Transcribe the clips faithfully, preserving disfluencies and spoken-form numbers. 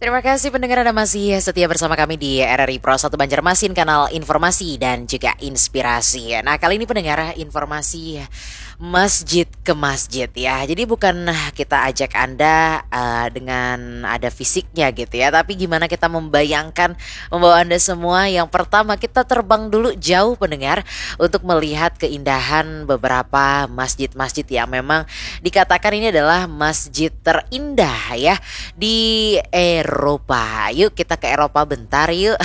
Terima kasih pendengar Anda masih setia bersama kami di R R I Pro satu Banjarmasin, kanal informasi dan juga inspirasi. Nah, kali ini pendengar informasi masjid ke masjid ya. Jadi bukan kita ajak Anda uh, dengan ada fisiknya gitu ya, tapi gimana kita membayangkan membawa Anda semua. Yang pertama kita terbang dulu jauh pendengar untuk melihat keindahan beberapa masjid-masjid yang memang dikatakan ini adalah masjid terindah ya di Eropa. Yuk kita ke Eropa bentar yuk.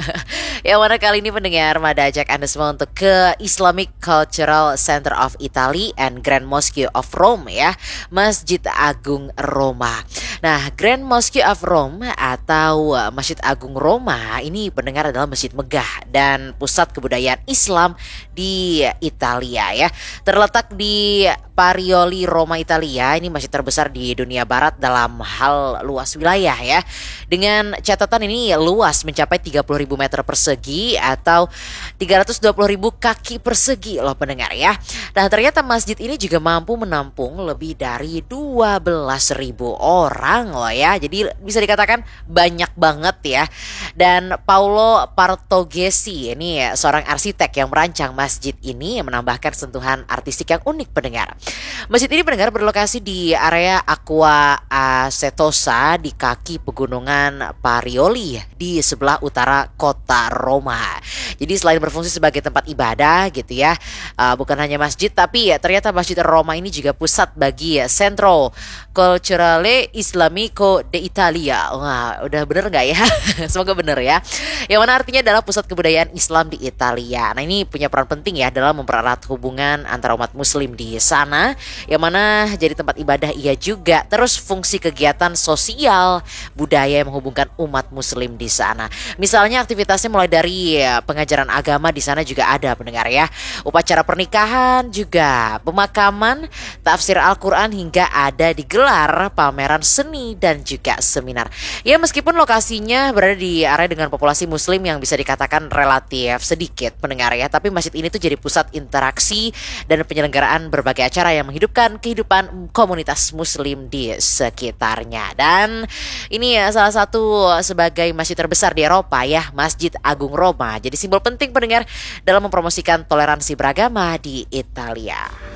Yang mana kali ini pendengar Mada ajak Anda semua untuk ke Islamic Cultural Center of Italy and Grand Mosque of Rome ya, Masjid Agung Roma. Nah, Grand Mosque of Rome atau Masjid Agung Roma ini pendengar adalah masjid megah dan pusat kebudayaan Islam di Italia ya. Terletak di Parioli, Roma, Italia. Ini masjid terbesar di dunia barat dalam hal luas wilayah ya. Dengan catatan ini luas mencapai tiga puluh ribu meter persegi atau tiga ratus dua puluh ribu kaki persegi loh pendengar ya. Nah, ternyata masjid ini juga mampu menampung lebih dari dua belas ribu orang loh ya. Jadi bisa dikatakan banyak banget ya. Dan Paolo Partogesi ini ya, seorang arsitek yang merancang masjid ini yang menambahkan sentuhan artistik yang unik pendengar. Masjid ini pendengar berlokasi di area Aqua Acetosa di kaki pegunungan Parioli di sebelah utara kota Roma. Jadi selain berfungsi sebagai tempat ibadah gitu ya, uh, bukan hanya masjid tapi ya ternyata Masjid Roma ini juga pusat bagi ya, Centro Culturale Islamico de Italia. Wah, udah bener nggak ya? Semoga bener ya. Yang mana artinya adalah pusat kebudayaan Islam di Italia. Nah, ini punya peran penting ya dalam mempererat hubungan antara umat Muslim di sana, yang mana jadi tempat ibadah iya juga. Terus fungsi kegiatan sosial budaya yang menghubungkan umat Muslim di sana. Misalnya aktivitasnya mulai dari ya, pengajaran agama di sana juga ada pendengar ya. Upacara pernikahan juga, pemakaman, tafsir Al-Quran hingga ada digelar pameran seni dan juga seminar. Ya meskipun lokasinya berada di area dengan populasi Muslim yang bisa dikatakan relatif sedikit pendengar ya, tapi masjid ini tuh jadi pusat interaksi dan penyelenggaraan berbagai acara yang menghidupkan kehidupan komunitas Muslim di sekitarnya. Dan ini ya salah satu sebagai masjid terbesar di Eropa ya, Masjid Agung Roma. Jadi simbol penting pendengar dalam mempromosikan toleransi beragama di Italia.